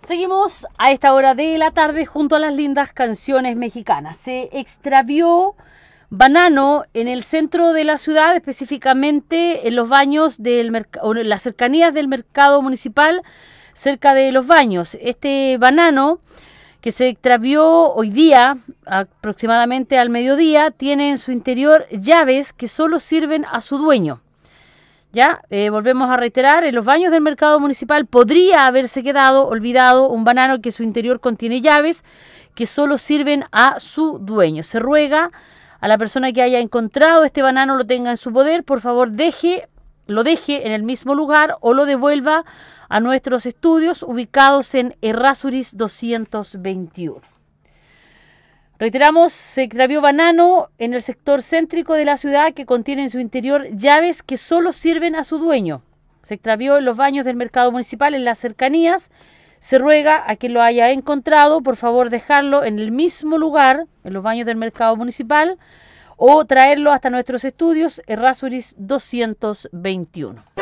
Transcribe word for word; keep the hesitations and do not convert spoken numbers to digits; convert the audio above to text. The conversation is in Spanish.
Seguimos a esta hora de la tarde junto a las lindas canciones mexicanas. Se extravió banano en el centro de la ciudad, específicamente en los baños del mercado, o en las cercanías del mercado municipal, cerca de los baños. Este banano que se extravió hoy día, aproximadamente al mediodía, tiene en su interior llaves que solo sirven a su dueño. Ya, eh, volvemos a reiterar, en los baños del mercado municipal podría haberse quedado olvidado un banano que su interior contiene llaves que solo sirven a su dueño. Se ruega a la persona que haya encontrado este banano, lo tenga en su poder, por favor deje, lo deje en el mismo lugar o lo devuelva a nuestros estudios ubicados en Errázuriz doscientos veintiuno. Reiteramos, se extravió banano en el sector céntrico de la ciudad que contiene en su interior llaves que solo sirven a su dueño. Se extravió en los baños del mercado municipal en las cercanías. Se ruega a quien lo haya encontrado, por favor dejarlo en el mismo lugar, en los baños del mercado municipal, o traerlo hasta nuestros estudios, Errázuriz doscientos veintiuno.